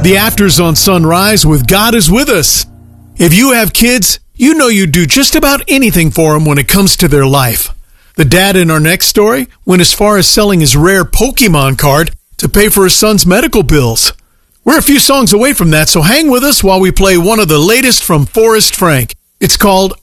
The Afters on Sunrise with God is With Us. If you have kids, you know you do just about anything for them when it comes to their life. The dad in our next story went as far as selling his rare Pokemon card to pay for his son's medical bills. We're a few songs away from that, so hang with us while we play one of the latest from Forrest Frank. It's called